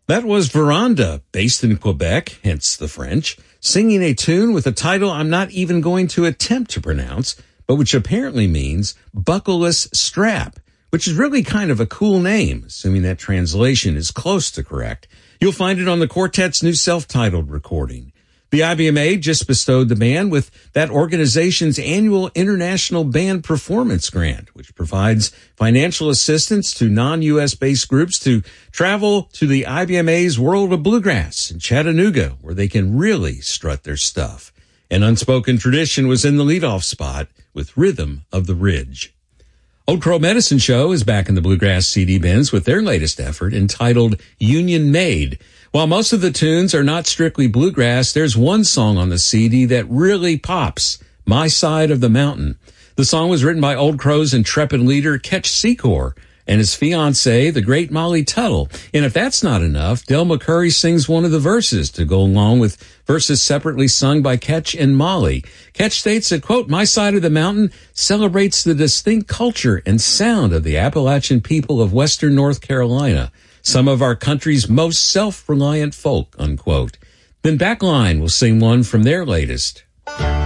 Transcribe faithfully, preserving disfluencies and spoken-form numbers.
That was Veranda, based in Quebec, hence the French, singing a tune with a title I'm not even going to attempt to pronounce, but which apparently means Buckleless Strap, which is really kind of a cool name, assuming that translation is close to correct. You'll find it on the quartet's new self-titled recording. The I B M A just bestowed the band with that organization's annual International Band Performance Grant, which provides financial assistance to non-U S based groups to travel to the I B M A's World of Bluegrass in Chattanooga, where they can really strut their stuff. An Unspoken Tradition was in the leadoff spot with Rhythm of the Ridge. Old Crow Medicine Show is back in the Bluegrass C D bins with their latest effort entitled Union Made. While most of the tunes are not strictly bluegrass, there's one song on the C D that really pops, My Side of the Mountain. The song was written by Old Crow's intrepid leader Ketch Secor and his fiancée, the great Molly Tuttle. And if that's not enough, Del McCurry sings one of the verses to go along with verses separately sung by Ketch and Molly. Ketch states that, quote, My Side of the Mountain celebrates the distinct culture and sound of the Appalachian people of Western North Carolina, some of our country's most self-reliant folk, unquote. Then Backline will sing one from their latest.